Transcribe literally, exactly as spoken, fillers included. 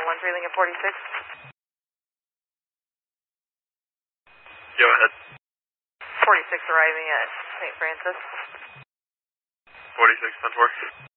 one three Lincoln forty-six. Go ahead. forty-six arriving at Saint Francis. forty-six, ten four.